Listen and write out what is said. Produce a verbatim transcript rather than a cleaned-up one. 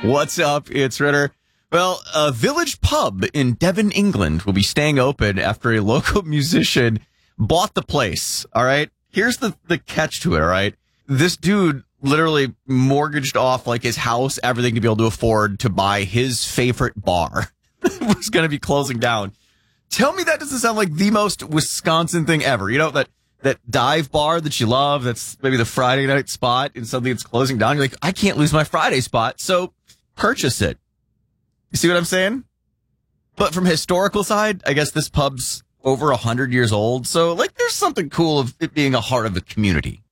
What's up? It's Ritter. Well, a village pub in Devon, England will be staying open after a local musician bought the place. All right. Here's the, the catch to it. All right. This dude literally mortgaged off like his house, everything to be able to afford to buy his favorite bar. It was going to be closing down. Tell me that doesn't sound like the most Wisconsin thing ever. You know, that, that dive bar that you love, that's maybe the Friday night spot in something that's closing down. You're like, I can't lose my Friday spot, so purchase it. You see what I'm saying? But from historical side, I guess this pub's over one hundred years old. So, like, there's something cool of it being a heart of the community.